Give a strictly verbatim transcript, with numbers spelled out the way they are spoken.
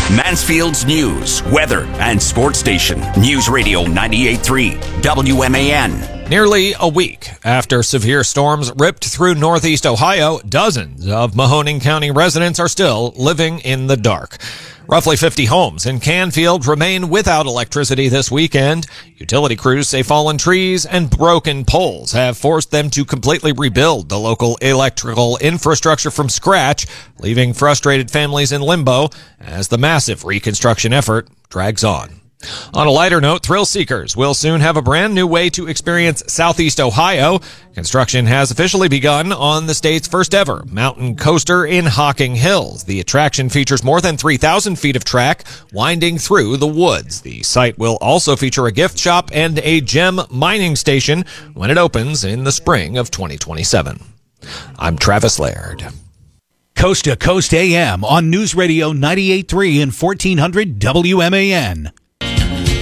Mansfield's news, weather, and sports station. News Radio ninety-eight point three W M A N. Nearly a week after severe storms ripped through northeast Ohio, dozens of Mahoning County residents are still living in the dark. Roughly fifty homes in Canfield remain without electricity this weekend. Utility crews say fallen trees and broken poles have forced them to completely rebuild the local electrical infrastructure from scratch, leaving frustrated families in limbo as the massive reconstruction effort drags on. On a lighter note, thrill seekers will soon have a brand new way to experience Southeast Ohio. Construction has officially begun on the state's first ever mountain coaster in Hocking Hills. The attraction features more than three thousand feet of track winding through the woods. The site will also feature a gift shop and a gem mining station when it opens in the spring of twenty twenty-seven. I'm Travis Laird. Coast to Coast A M on News Radio ninety-eight point three and fourteen hundred W M A N.